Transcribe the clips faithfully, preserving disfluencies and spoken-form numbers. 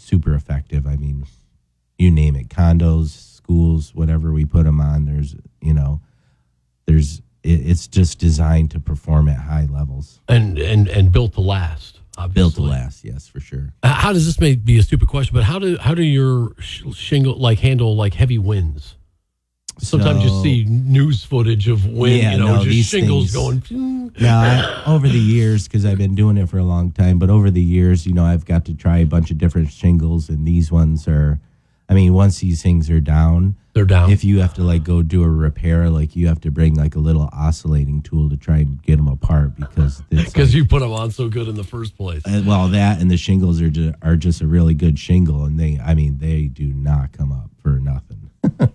super effective. I mean, you name it, condos, schools, whatever we put them on, there's, you know, there's, it, it's just designed to perform at high levels. And, and, and built to last, obviously. Built to last, yes, for sure. Uh, how does this may be a stupid question, but how do, how do your sh- shingle like handle like heavy winds? Sometimes so, you see news footage of wind, yeah, you know, no, just shingles things, going. No, I, over the years, because I've been doing it for a long time, but over the years, you know, I've got to try a bunch of different shingles, and these ones are, I mean, once these things are down, they're down. If you have to like go do a repair, like you have to bring like a little oscillating tool to try and get them apart because because like, you put them on so good in the first place. Uh, well, that and the shingles are just, are just a really good shingle, and they, I mean, they do not come up for nothing.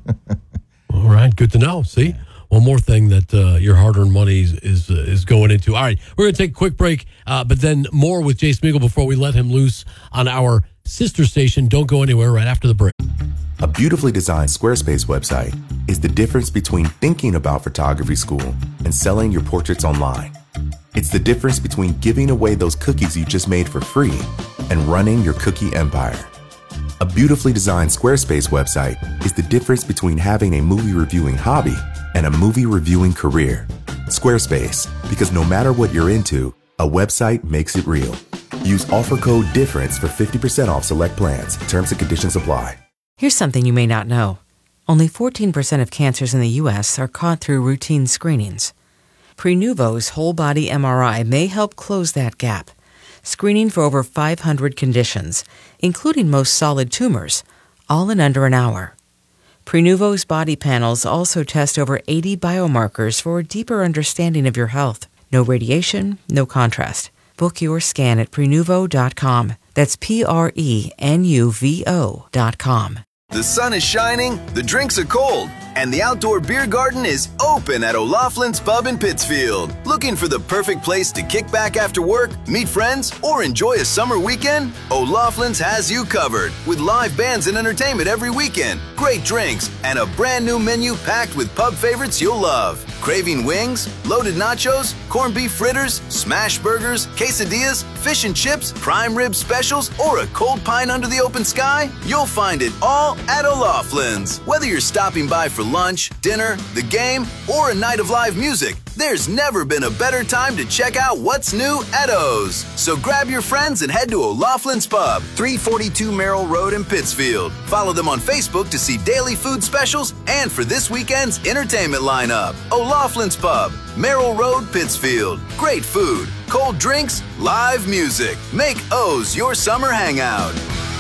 All right, good to know. See, yeah. One more thing that uh, your hard-earned money is is, uh, is going into. All right, we're going to take a quick break, uh, but then more with Jay Smeagol before we let him loose on our sister station. Don't go anywhere right after the break. A beautifully designed Squarespace website is the difference between thinking about photography school and selling your portraits online. It's the difference between giving away those cookies you just made for free and running your cookie empire. A beautifully designed Squarespace website is the difference between having a movie reviewing hobby and a movie reviewing career. Squarespace, because no matter what you're into, a website makes it real. Use offer code DIFFERENCE for fifty percent off select plans. Terms and conditions apply. Here's something you may not know. Only fourteen percent of cancers in the U S are caught through routine screenings. Prenuvo's whole body M R I may help close that gap. Screening for over five hundred conditions, including most solid tumors, all in under an hour. Prenuvo's body panels also test over eighty biomarkers for a deeper understanding of your health. No radiation, no contrast. Book your scan at Prenuvo dot com. That's P R E N U V O dot com. The sun is shining, the drinks are cold, and the outdoor beer garden is open at O'Loughlin's Pub in Pittsfield. Looking for the perfect place to kick back after work, meet friends, or enjoy a summer weekend? O'Loughlin's has you covered with live bands and entertainment every weekend, great drinks, and a brand new menu packed with pub favorites you'll love. Craving wings, loaded nachos, corned beef fritters, smash burgers, quesadillas, fish and chips, prime rib specials, or a cold pint under the open sky? You'll find it all at O'Loughlin's. Whether you're stopping by for lunch, dinner, the game, or a night of live music, there's never been a better time to check out what's new at O's. So grab your friends and head to O'Loughlin's Pub, three forty-two Merrill Road in Pittsfield. Follow them on Facebook to see daily food specials and for this weekend's entertainment lineup. O'Loughlin's Pub, Merrill Road, Pittsfield. Great food, cold drinks, live music. Make O's your summer hangout.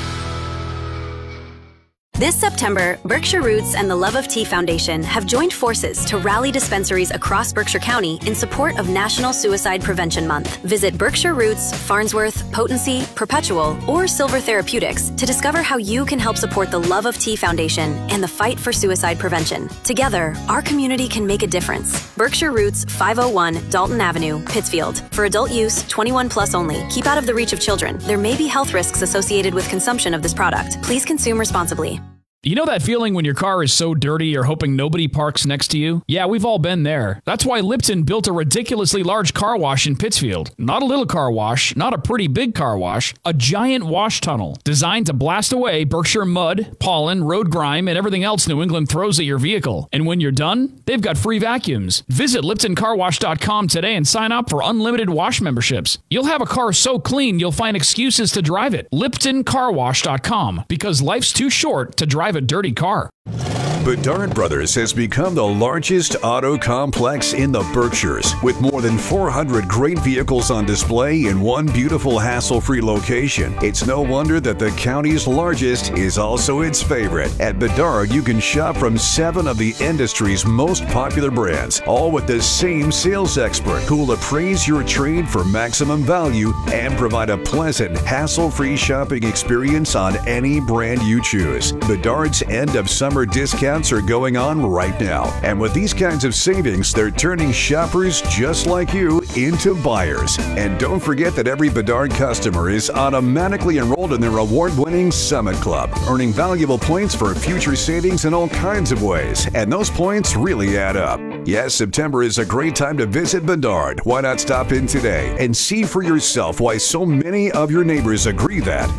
This September, Berkshire Roots and the Love of Tea Foundation have joined forces to rally dispensaries across Berkshire County in support of National Suicide Prevention Month. Visit Berkshire Roots, Farnsworth, Potency, Perpetual, or Silver Therapeutics to discover how you can help support the Love of Tea Foundation and the fight for suicide prevention. Together, our community can make a difference. Berkshire Roots, five oh one Dalton Avenue, Pittsfield. For adult use, twenty-one plus only. Keep out of the reach of children. There may be health risks associated with consumption of this product. Please consume responsibly. You know that feeling when your car is so dirty you're hoping nobody parks next to you? Yeah, we've all been there. That's why Lipton built a ridiculously large car wash in Pittsfield. Not a little car wash, not a pretty big car wash, a giant wash tunnel designed to blast away Berkshire mud, pollen, road grime, and everything else New England throws at your vehicle. And when you're done, they've got free vacuums. Visit Lipton Car Wash dot com today and sign up for unlimited wash memberships. You'll have a car so clean you'll find excuses to drive it. Lipton Car Wash dot com, because life's too short to drive a dirty car. Bedard Brothers has become the largest auto complex in the Berkshires, with more than four hundred great vehicles on display in one beautiful hassle-free location. It's no wonder that the county's largest is also its favorite. At Bedard, you can shop from seven of the industry's most popular brands, all with the same sales expert who will appraise your trade for maximum value and provide a pleasant, hassle-free shopping experience on any brand you choose. Bedard's end of summer discounts are going on right now. And with these kinds of savings, they're turning shoppers just like you into buyers. And don't forget that every Bedard customer is automatically enrolled in their award-winning Summit Club, earning valuable points for future savings in all kinds of ways. And those points really add up. Yes, September is a great time to visit Bedard. Why not stop in today and see for yourself why so many of your neighbors agree that